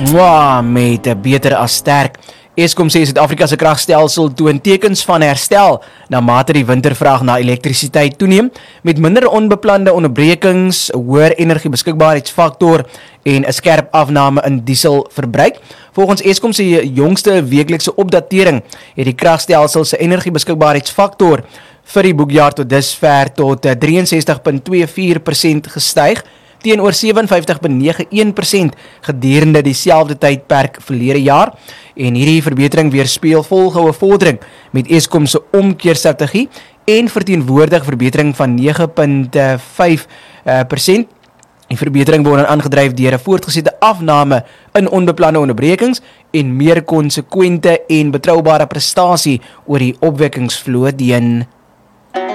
Met 'n beter as sterk. Eskom sê Suid-Afrika se kragstelsel toon tekens van herstel na mate die wintervraag na elektrisiteit toeneem met minder onbeplande onderbrekings, hoër energiebeskikbaarheidsfaktor en 'n skerp afname in dieselverbruik. Volgens Eskom se jongste weeklikse opdatering het die kragstelsel se energiebeskikbaarheidsfaktor vir die boekjaar tot dusver tot 63,24% gestyg teenoor 57,91% gedurende dieselfde tydperk verlede jaar. En hierdie verbetering weerspieël volgehoue vordering met Eskom se omkeerstrategie en verteenwoordig verbetering van 9,5%. Die verbetering word aangedryf deur 'n voortgesette afname in onbeplande onderbrekings en meer konsekwente en betroubare prestasie oor die opwekkingsvloot.